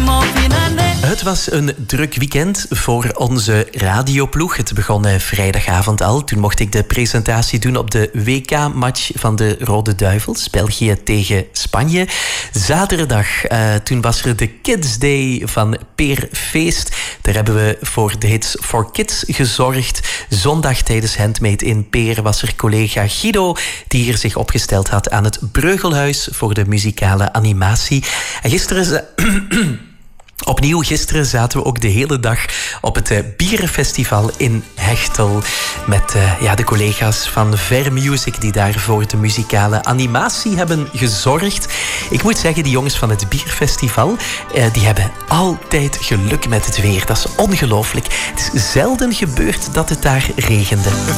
Het was een druk weekend voor onze radioploeg. Het begon vrijdagavond al. Toen mocht ik de presentatie doen op de WK-match van de Rode Duivels. België tegen Spanje. Zaterdag, toen was er de Kids Day van Peer Feest. Daar hebben we voor de hits For Kids gezorgd. Zondag tijdens Handmade in Peer was er collega Guido, die hier zich opgesteld had aan het Breugelhuis voor de muzikale animatie. En gisteren zaten we ook de hele dag op het Bierenfestival in Hechtel met de collega's van Ver Music die daar voor de muzikale animatie hebben gezorgd. Ik moet zeggen, die jongens van het Bierfestival die hebben altijd geluk met het weer. Dat is ongelooflijk. Het is zelden gebeurd dat het daar regende.